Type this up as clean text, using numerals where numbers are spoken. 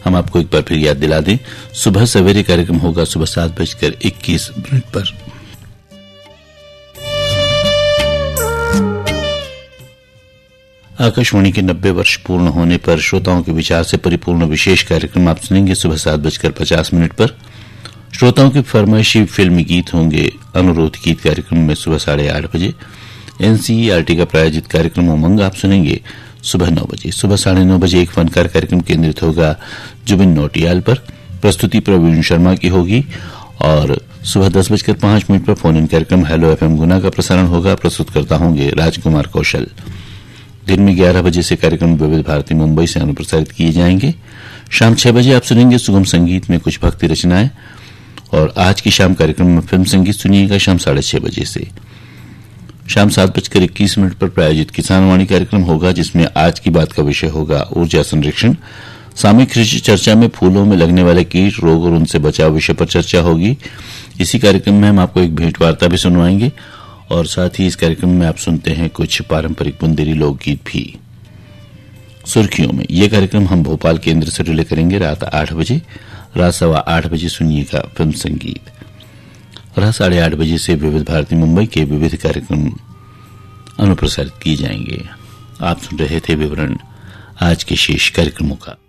हम आपको एक बार फिर याद दिला दें, सुबह सवेरे कार्यक्रम होगा सुबह 7:21 पर। आकाशवाणी के 90 वर्ष पूर्ण होने पर श्रोताओं के विचार से परिपूर्ण विशेष कार्यक्रम आप सुनेंगे सुबह 7:50 पर। श्रोताओं की फरमाइशी फिल्मी गीत होंगे अनुरोध गीत कार्यक्रम में सुबह 8:30 बजे। एनसीईआरटी का प्रायोजित कार्यक्रम उमंग आप सुनेंगे सुबह 9 बजे। सुबह 9:30 बजे एक फनकार कार्यक्रम केंद्रित होगा जुबिन नौटियाल पर, प्रस्तुति प्रवीण शर्मा की होगी। और सुबह 10:05 पर फोन इन कार्यक्रम हेलो एफएम गुना का प्रसारण होगा, प्रस्तुतकर्ता होंगे राजकुमार कौशल। दिन में 11 बजे से कार्यक्रम विविध भारती मुंबई से अनुप्रसारित किए जाएंगे। शाम 6 बजे आप सुनेंगे सुगम संगीत में कुछ भक्ति रचनाएं। और आज की शाम कार्यक्रम में फिल्म संगीत सुनिएगा शाम 6:30 बजे से। शाम 7:21 पर प्रायोजित किसान वाणी कार्यक्रम होगा, जिसमें आज की बात का विषय होगा ऊर्जा संरक्षण। सामयिक कृषि चर्चा में फूलों में लगने वाले कीट, रोग और उनसे बचाव विषय पर चर्चा होगी। इसी कार्यक्रम में हम आपको एक भेंट वार्ता भी सुनवाएंगे और साथ ही इस कार्यक्रम में आप सुनते हैं कुछ पारंपरिक बुंदेली लोकगीत भी। सुर्खियों में यह कार्यक्रम हम भोपाल केंद्र से रिले करेंगे रात 8 बजे। रात 8:15 बजे सुनिएगा फिल्म संगीत। रात 8:30 बजे से विविध भारती मुंबई के विविध कार्यक्रम अनुप्रसारित किए जाएंगे। आप सुन रहे थे विवरण आज के शेष कार्यक्रमों का।